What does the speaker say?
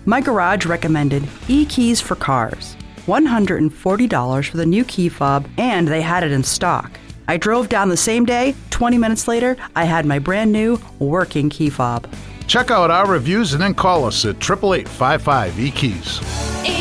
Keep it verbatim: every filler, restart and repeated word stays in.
My garage recommended E-Keys for Cars. one hundred forty dollars for the new key fob, and they had it in stock. I drove down the same day. twenty minutes later, I had my brand new working key fob. Check out our reviews and then call us at eight eight eight, five five, E Keys.